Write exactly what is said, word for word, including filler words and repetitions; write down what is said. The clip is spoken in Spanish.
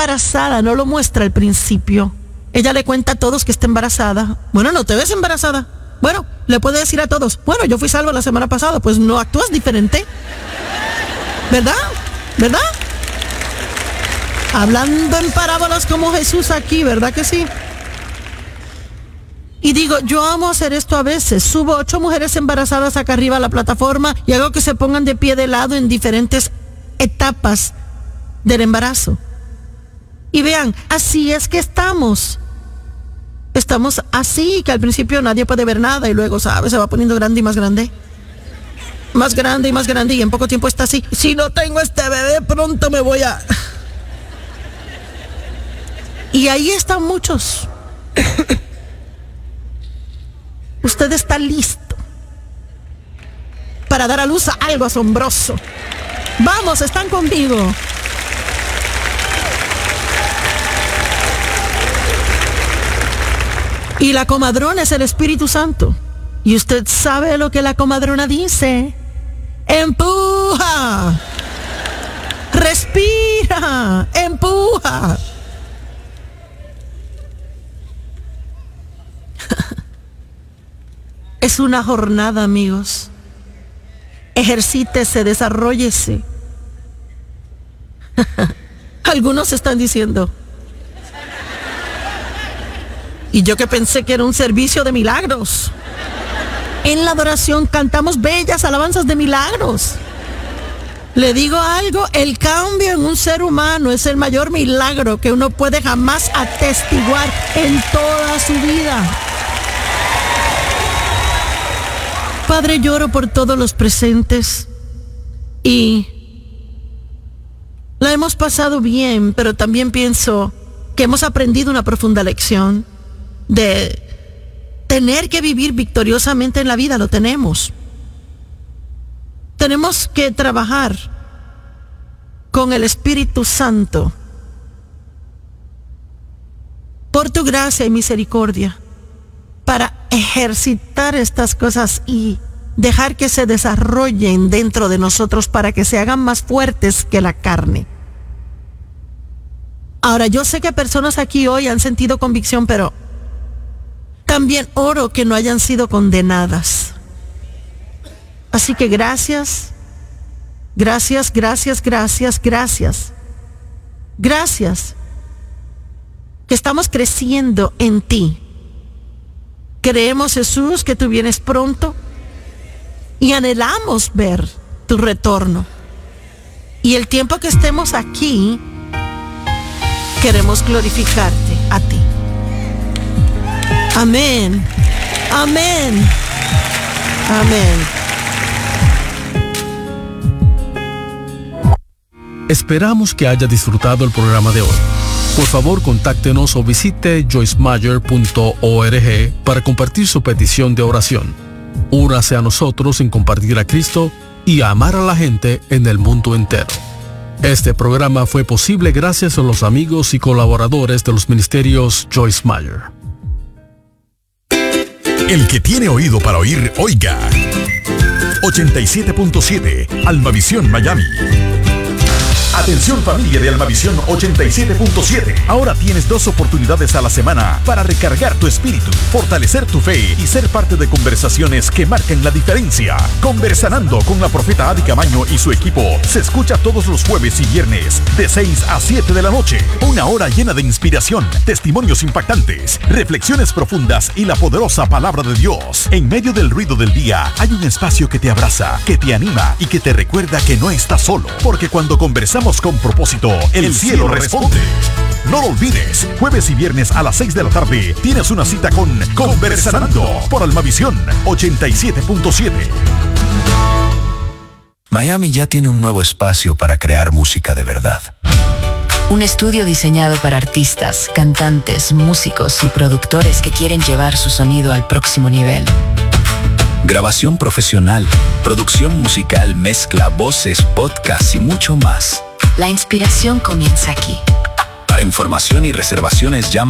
embarazada, no lo muestra al principio. Ella le cuenta a todos que está embarazada. Bueno, no te ves embarazada. Bueno, le puede decir a todos, bueno, yo fui salvo la semana pasada, pues no actúas diferente. ¿Verdad? ¿Verdad? Hablando en parábolas como Jesús aquí, ¿verdad que sí? Y digo, yo amo hacer esto a veces. Subo ocho mujeres embarazadas acá arriba a la plataforma y hago que se pongan de pie de lado en diferentes etapas del embarazo. Y vean, así es que estamos. Estamos así, que al principio nadie puede ver nada y luego, ¿sabes? Se va poniendo grande y más grande. Más grande y más grande y en poco tiempo está así. Si no tengo este bebé, pronto me voy a... Y ahí están muchos. Usted está listo para dar a luz a algo asombroso. Vamos, están conmigo. Y la comadrona es el Espíritu Santo. Y usted sabe lo que la comadrona dice. Empuja. Respira. Empuja. Es una jornada, amigos. Ejercítese, desarróllese. Algunos están diciendo, y yo que pensé que era un servicio de milagros. En la adoración cantamos bellas alabanzas de milagros. Le digo algo, el cambio en un ser humano es el mayor milagro que uno puede jamás atestiguar en toda su vida. Padre, lloro por todos los presentes y la hemos pasado bien, pero también pienso que hemos aprendido una profunda lección de tener que vivir victoriosamente en la vida. Lo tenemos. Tenemos que trabajar con el Espíritu Santo por tu gracia y misericordia para ejercitar estas cosas y dejar que se desarrollen dentro de nosotros para que se hagan más fuertes que la carne. Ahora, yo sé que personas aquí hoy han sentido convicción, pero también oro que no hayan sido condenadas. Así que gracias, gracias, gracias, gracias, gracias. Gracias. Que estamos creciendo en ti. Creemos, Jesús, que tú vienes pronto y anhelamos ver tu retorno. Y el tiempo que estemos aquí, queremos glorificarte a ti. Amén. Amén. Amén. Esperamos que haya disfrutado el programa de hoy. Por favor, contáctenos o visite joyce meyer punto org para compartir su petición de oración. Únase a nosotros en compartir a Cristo y a amar a la gente en el mundo entero. Este programa fue posible gracias a los amigos y colaboradores de los ministerios Joyce Meyer. El que tiene oído para oír, oiga. ochenta y siete punto siete, Almavisión Miami. Atención familia de Almavisión ochenta y siete punto siete. Ahora tienes dos oportunidades a la semana para recargar tu espíritu, fortalecer tu fe y ser parte de conversaciones que marcan la diferencia. Conversando con la profeta Adi Camaño y su equipo se escucha todos los jueves y viernes de seis a siete de la noche. Una hora llena de inspiración, testimonios impactantes, reflexiones profundas y la poderosa palabra de Dios. En medio del ruido del día hay un espacio que te abraza, que te anima y que te recuerda que no estás solo. Porque cuando conversamos con propósito, el, el cielo, cielo responde. No lo olvides, jueves y viernes a las seis de la tarde tienes una cita con Conversando por Almavisión ochenta y siete punto siete. Miami ya tiene un nuevo espacio para crear música de verdad. Un estudio diseñado para artistas, cantantes, músicos y productores que quieren llevar su sonido al próximo nivel. Grabación profesional, producción musical, mezcla, voces, podcast y mucho más. La inspiración comienza aquí. Para información y reservaciones llama